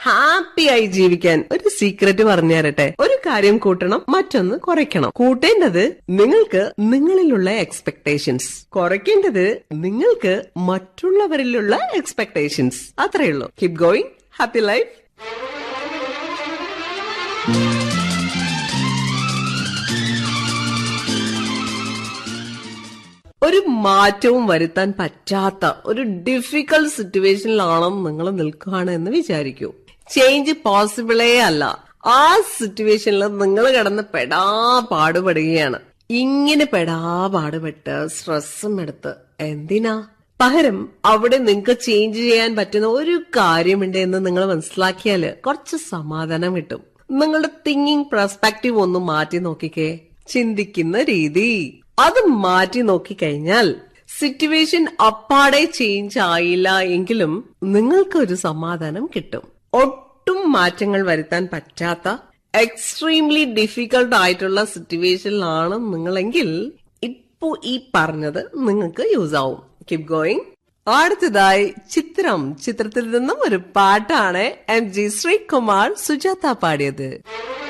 Happy ആയി ജീവിക്കാൻ ഒരു സീക്രട്ട് പറഞ്ഞു തരട്ടെ. ഒരു കാര്യം കൂട്ടണം, മറ്റൊന്ന് കുറയ്ക്കണം. കൂട്ടേണ്ടത് നിങ്ങൾക്ക് നിങ്ങളിലുള്ള എക്സ്പെക്ടേഷൻസ്, കുറയ്ക്കേണ്ടത് നിങ്ങൾക്ക് മറ്റുള്ളവരിലുള്ള എക്സ്പെക്ടേഷൻസ്. അത്രയേ ഉള്ളൂ. Keep going. Happy life. ഒരു മാറ്റവും വരുത്താൻ പറ്റാത്ത ഒരു ഡിഫിക്കൽട്ട് സിറ്റുവേഷനിലാണെന്ന് നിങ്ങൾ നിൽക്കുകയാണ് എന്ന് വിചാരിക്കൂ. ചേഞ്ച് പോസിബിളേ അല്ല. ആ സിറ്റുവേഷനിൽ നിങ്ങൾ കിടന്ന് പാടുപെടുകയാണ്. ഇങ്ങനെ പാടുപെട്ട് സ്ട്രെസ്സും എടുത്ത് എന്തിനാ? പകരം അവിടെ നിങ്ങൾക്ക് ചേഞ്ച് ചെയ്യാൻ പറ്റുന്ന ഒരു കാര്യമുണ്ട് എന്ന് നിങ്ങൾ മനസ്സിലാക്കിയാല് കുറച്ച് സമാധാനം കിട്ടും. നിങ്ങളുടെ തിങ്കിങ് പെർസ്പെക്റ്റീവ് ഒന്ന് മാറ്റി നോക്കിക്കേ. ചിന്തിക്കുന്ന രീതി അത് മാറ്റി നോക്കിക്കഴിഞ്ഞാൽ സിറ്റുവേഷൻ അപ്പാടെ ചേഞ്ച് ആയില്ല എങ്കിലും നിങ്ങൾക്കൊരു സമാധാനം കിട്ടും. ഒട്ടും മാറ്റങ്ങൾ വരുത്താൻ പറ്റാത്ത എക്സ്ട്രീംലി ഡിഫിക്കൽട്ട് ആയിട്ടുള്ള സിറ്റുവേഷനിലാണ് നിങ്ങളെങ്കിൽ ഇപ്പോ ഈ പറഞ്ഞത് നിങ്ങൾക്ക് യൂസ് ആവും. Keep going. അടുത്തതായി ചിത്രത്തിൽ നിന്നും ഒരു പാട്ടാണ് MG ശ്രീകുമാർ സുജാത പാടിയത്.